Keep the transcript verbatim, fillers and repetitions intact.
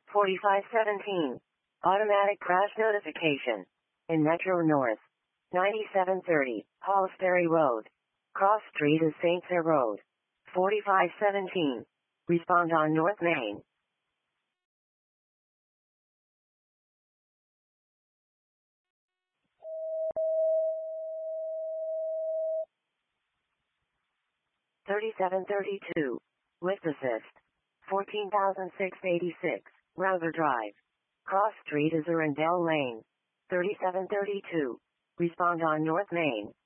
forty-five seventeen. Automatic crash notification. In Metro North. ninety-seven thirty. Hallsbury Road. Cross Street is Saint Cyr Road. forty-five seventeen. Respond on North Main. thirty-seven thirty-two. Lift assist. fourteen thousand six hundred eighty-six. Rouser Drive. Cross Street is Arundel Lane. thirty-seven thirty-two. Respond on North Main.